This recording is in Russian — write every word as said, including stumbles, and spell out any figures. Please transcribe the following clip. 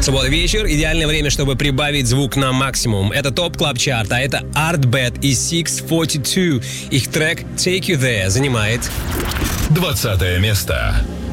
Суббота вечер, идеальное время, чтобы прибавить звук на максимум. Это топ клаб чарт, а это Artbet и Six Forty Two. Их трек Take You There занимает двадцатое место.